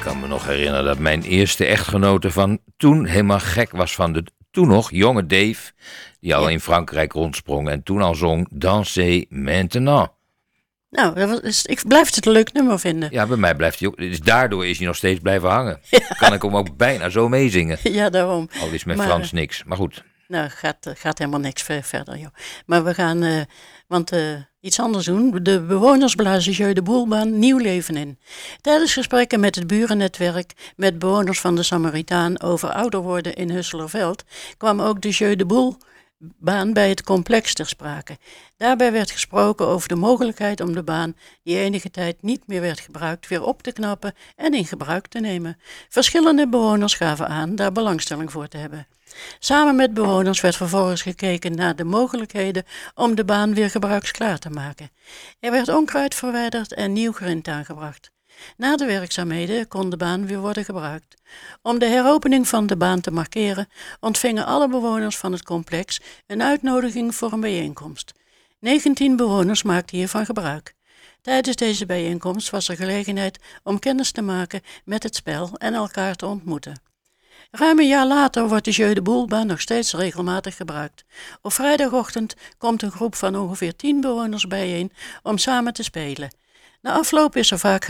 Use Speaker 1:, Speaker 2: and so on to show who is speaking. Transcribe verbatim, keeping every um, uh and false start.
Speaker 1: kan me nog herinneren dat mijn eerste echtgenote van toen helemaal gek was van de toen nog jonge Dave, die al
Speaker 2: Ja.
Speaker 1: in Frankrijk rondsprong en toen al zong Dansez maintenant.
Speaker 2: Nou, dat was- ik blijf het een leuk nummer vinden.
Speaker 1: Ja, bij mij blijft hij ook. Dus daardoor is hij nog steeds blijven hangen. Kan ik hem ook bijna zo meezingen.
Speaker 2: Ja, daarom.
Speaker 1: Al is met
Speaker 2: Maar,
Speaker 1: Frans niks. Maar goed.
Speaker 2: Nou, gaat, eh, gaat helemaal niks ver- verder, joh. Maar we gaan eh, want, eh, iets anders doen. De bewoners blazen Jeu de Boelbaan nieuw leven in. Tijdens gesprekken met het burennetwerk, met bewoners van de Samaritaan over ouder worden in Husselerveld, kwam ook de Jeu de Boelbaan bij het complex ter sprake. Daarbij werd gesproken over de mogelijkheid om de baan, die enige tijd niet meer werd gebruikt, weer op te knappen en in gebruik te nemen. Verschillende bewoners gaven aan daar belangstelling voor te hebben. Samen met bewoners werd vervolgens gekeken naar de mogelijkheden om de baan weer gebruiksklaar te maken. Er werd onkruid verwijderd en nieuw grind aangebracht. Na de werkzaamheden kon de baan weer worden gebruikt. Om de heropening van de baan te markeren, ontvingen alle bewoners van het complex een uitnodiging voor een bijeenkomst. negentien bewoners maakten hiervan gebruik. Tijdens deze bijeenkomst was er gelegenheid om kennis te maken met het spel en elkaar te ontmoeten. Ruim een jaar later wordt de Jeu de Boelbaan nog steeds regelmatig gebruikt. Op vrijdagochtend komt een groep van ongeveer tien bewoners bijeen om samen te spelen. Na afloop is er vaak